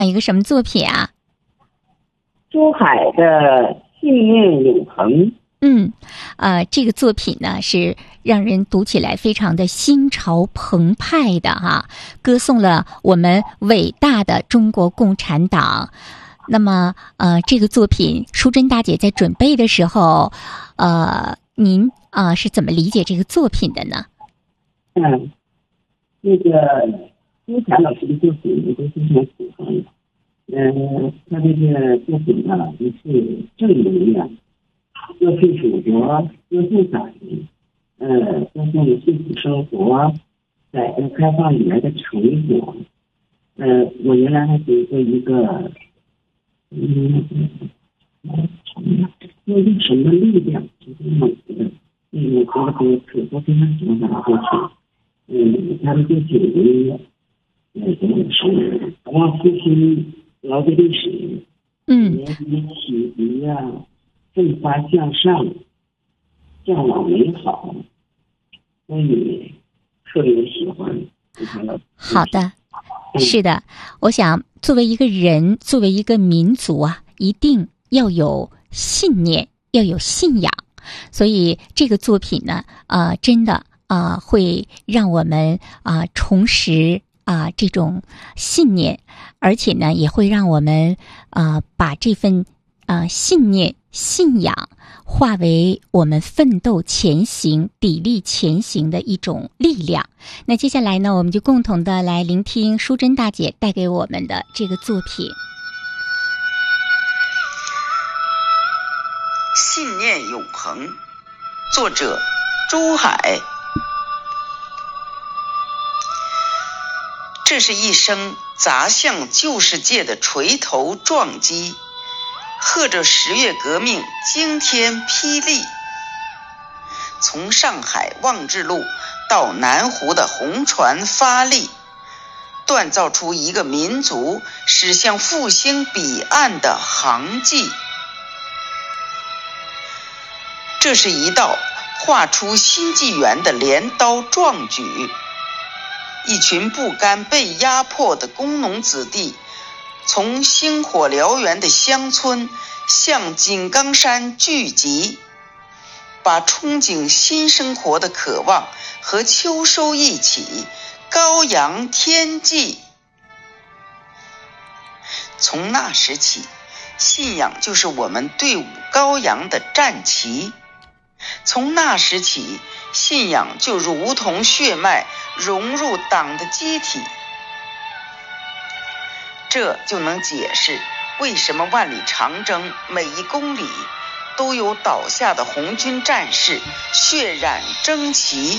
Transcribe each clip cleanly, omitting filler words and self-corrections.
一个什么作品啊？ 珠海的信念永恒。 这个作品呢是让人读起来非常的心潮澎湃的哈，歌颂了我们伟大的中国共产党。那么这个作品淑珍大姐在准备的时候，您是怎么理解这个作品的呢？ 那个朱霞老师的作品我都非常喜欢。他这个作品呢也是正能量，歌颂祖国，歌颂党，歌颂幸福生活，改革开放以来的成果。我原来还读过一个，那个什么力量，就是美的，那个歌词我非常喜欢他的歌曲。他的作品是光复兴劳动历史，年级启迪啊，奋发向上，向往美好，所以特别喜欢。 好的，是的，我想作为一个人，作为一个民族啊，一定要有信念，要有信仰。所以这个作品呢，真的会让我们重拾这种信念，而且呢，也会让我们把这份信念、信仰化为我们奋斗前行、砥砺前行的一种力量。那接下来呢，我们就共同的来聆听淑珍大姐带给我们的这个作品。 信念永恒，作者朱海。这是一声砸向旧世界的锤头撞击，和着10月革命惊天霹雳。从上海望志路到南湖的红船发力，锻造出一个民族驶向复兴彼岸的航迹。这是一道画出新纪元的镰刀壮举。一群不甘被压迫的工农子弟，从星火燎原的乡村向井冈山聚集，把憧憬新生活的渴望和秋收一起高扬天际。从那时起，信仰就是我们队伍高扬的战旗。从那时起，信仰就如同血脉融入党的机体。这就能解释为什么万里长征每1公里都有倒下的红军战士血染征旗。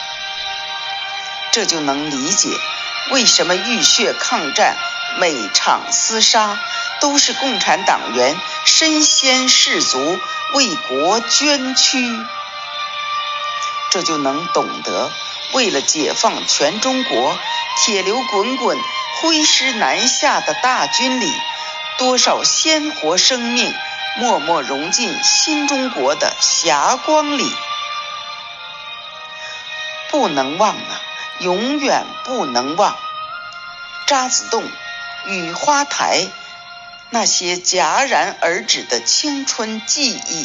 这就能理解为什么浴血抗战每场厮杀都是共产党员身先士卒，为国捐躯。这就能懂得为了解放全中国，铁流滚滚挥师南下的大军里，多少鲜活生命默默融进新中国的霞光里。不能忘啊，永远不能忘渣滓洞、雨花台那些戛然而止的青春记忆。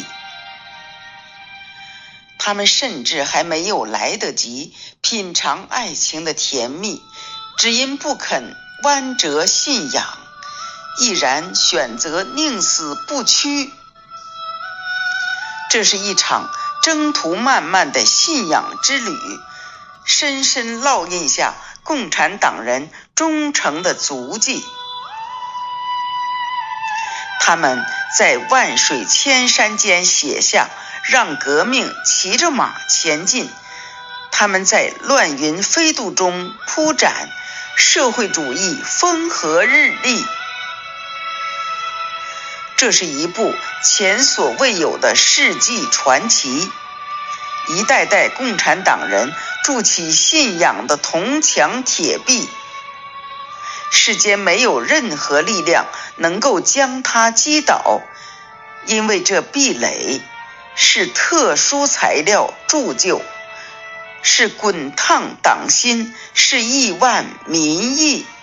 他们甚至还没有来得及品尝爱情的甜蜜，只因不肯弯折信仰，毅然选择宁死不屈。这是一场征途漫漫的信仰之旅，深深烙印下共产党人忠诚的足迹。他们在万水千山间写下让革命骑着马前进，他们在乱云飞渡中铺展社会主义风和日丽。这是一部前所未有的世纪传奇，一代代共产党人筑起信仰的铜墙铁壁，世间没有任何力量能够将它击倒，因为这壁垒是特殊材料铸就，是滚烫党心，是亿万民意。